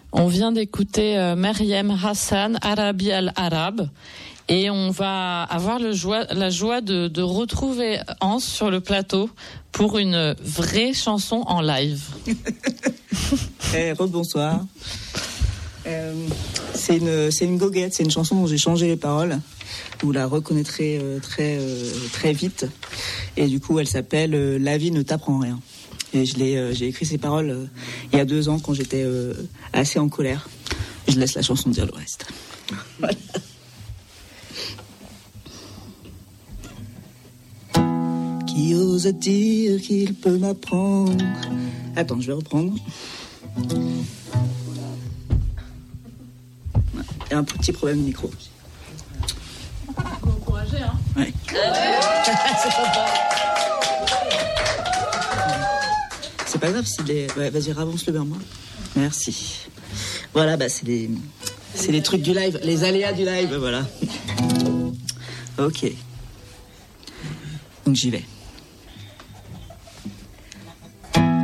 On vient d'écouter Meriem Hassan, Arabi al-Arab. Et on va avoir la joie de retrouver Hans sur le plateau pour une vraie chanson en live. Rebonsoir. C'est une goguette, c'est une chanson dont j'ai changé les paroles. Vous la reconnaîtrez très vite. Et du coup, elle s'appelle « La vie ne t'apprend rien ». Et j'ai écrit ces paroles il y a 2 ans quand j'étais assez en colère. Je laisse la chanson dire le reste. Voilà. Qui ose dire qu'il peut m'apprendre. Attends, je vais reprendre. Il y a un petit problème de micro. Faut encourager, hein. Ouais. C'est pas grave si ouais, vas-y, avance-le vers moi. Merci. Voilà, c'est les trucs du live, les aléas du live, voilà. Ok. Donc j'y vais.